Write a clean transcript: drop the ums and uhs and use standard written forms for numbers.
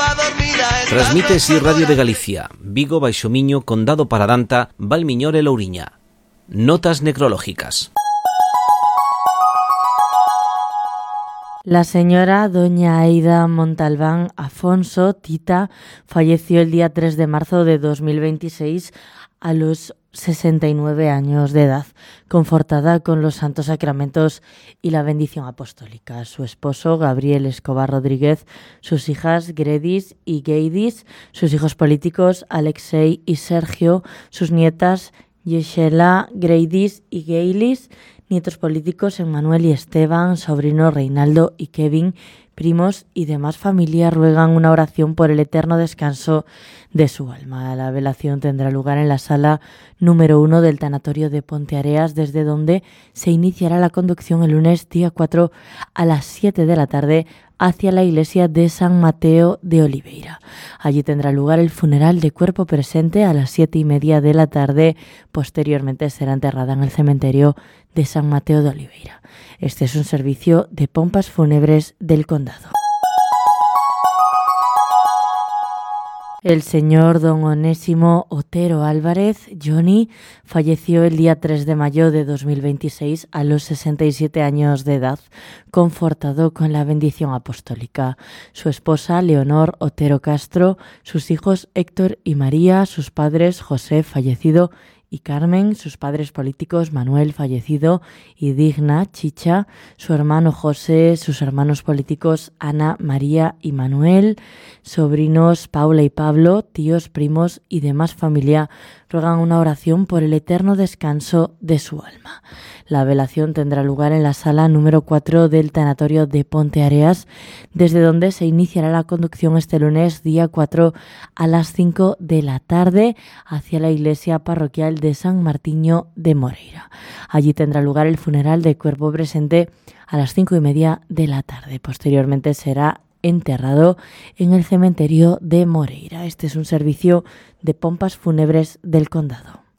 Transmite Si Radio de Galicia, Vigo, Baixo Miño, Condado Paradanta, Valmiñor e Louriña. Notas necrológicas. La señora doña Aida Montalbán Afonso Tita falleció el día 3 de marzo de 2026 a los 69 años de edad, confortada con los santos sacramentos y la bendición apostólica. Su esposo, Gabriel Escobar Rodríguez, sus hijas Gredis y Geidis, sus hijos políticos, Alexei y Sergio, sus nietas, Yeshela, Greidis y Geilis, nietos políticos, Emmanuel y Esteban, sobrinos Reinaldo y Kevin, primos y demás familia ruegan una oración por el eterno descanso de su alma. La velación tendrá lugar en la sala número 1 del tanatorio de Ponteareas, desde donde se iniciará la conducción el lunes día 4 a las 7 de la tarde hacia la iglesia de San Mateo de Oliveira. Allí tendrá lugar el funeral de cuerpo presente a las 7:30 de la tarde. Posteriormente será enterrada en el cementerio de San Mateo de Oliveira. Este es un servicio de pompas fúnebres del condado. El señor don Onésimo Otero Álvarez, Johnny, falleció el día 3 de mayo de 2026 a los 67 años de edad, confortado con la bendición apostólica. Su esposa, Leonor Otero Castro, sus hijos Héctor y María, sus padres, José, fallecido, y Carmen, sus padres políticos, Manuel, fallecido, y Digna, Chicha, su hermano José, sus hermanos políticos, Ana, María y Manuel, sobrinos Paula y Pablo, tíos, primos y demás familia, ruegan una oración por el eterno descanso de su alma. La velación tendrá lugar en la sala número 4 del tanatorio de Ponteareas, desde donde se iniciará la conducción este lunes, día 4, a las 5 de la tarde, hacia la iglesia parroquial de San Martiño de Moreira. Allí tendrá lugar el funeral de cuerpo presente a las 5:30 de la tarde. Posteriormente será enterrado en el cementerio de Moreira. Este es un servicio de pompas fúnebres del condado.